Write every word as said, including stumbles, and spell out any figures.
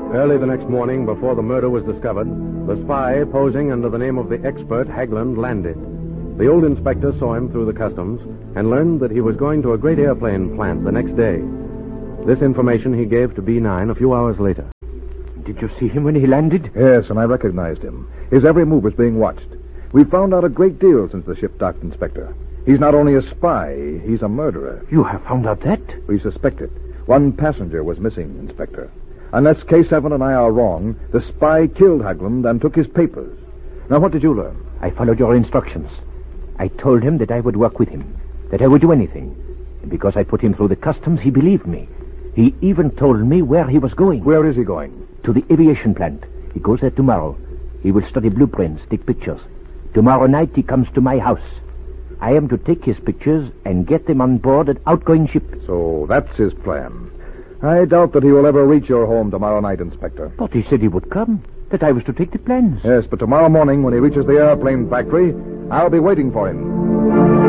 Early the next morning, before the murder was discovered, the spy, posing under the name of the expert Haglund, landed. The old inspector saw him through the customs and learned that he was going to a great airplane plant the next day. This information he gave to B nine a few hours later. Did you see him when he landed? Yes, and I recognized him. His every move was being watched. We've found out a great deal since the ship docked, Inspector. He's not only a spy, he's a murderer. You have found out that? We suspect it. One passenger was missing, Inspector. Unless K seven and I are wrong, the spy killed Haglund and took his papers. Now, what did you learn? I followed your instructions. I told him that I would work with him, that I would do anything. And because I put him through the customs, he believed me. He even told me where he was going. Where is he going? To the aviation plant. He goes there tomorrow. He will study blueprints, take pictures. Tomorrow night he comes to my house. I am to take his pictures and get them on board an outgoing ship. So that's his plan. I doubt that he will ever reach your home tomorrow night, Inspector. But he said he would come, that I was to take the plans. Yes, but tomorrow morning when he reaches the airplane factory, I'll be waiting for him.